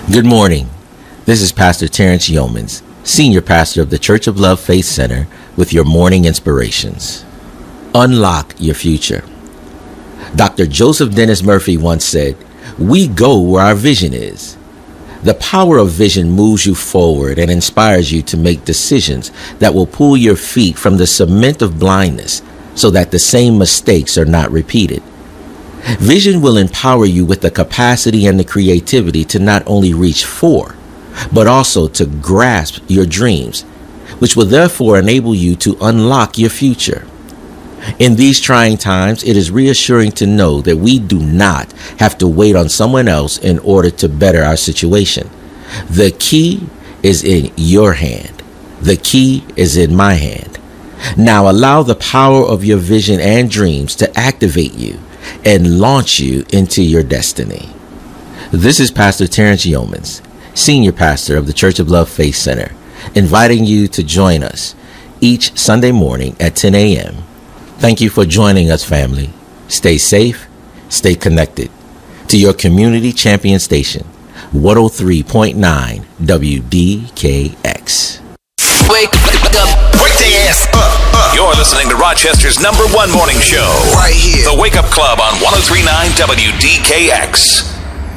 Good morning. This is Pastor Terrence Yeomans, Senior Pastor of the Church of Love Faith Center, with your morning inspirations. Unlock your future. Dr. Joseph Dennis Murphy once said, "We go where our vision is." The power of vision moves you forward and inspires you to make decisions that will pull your feet from the cement of blindness so that the same mistakes are not repeated. Vision will empower you with the capacity and the creativity to not only reach for, but also to grasp your dreams, which will therefore enable you to unlock your future. In these trying times, it is reassuring to know that we do not have to wait on someone else in order to better our situation. The key is in your hand. The key is in my hand. Now allow the power of your vision and dreams to activate you and launch you into your destiny. This is Pastor Terrence Yeomans, Senior Pastor of the Church of Love Faith Center, inviting you to join us each Sunday morning at 10 a.m. Thank you for joining us, family. Stay safe, stay connected to your community champion station, 103.9 WDKX. Wake up. Wake their ass up. You're listening to Rochester's #1 morning show. Right here. The Wake Up Club on 103.9 WDKX.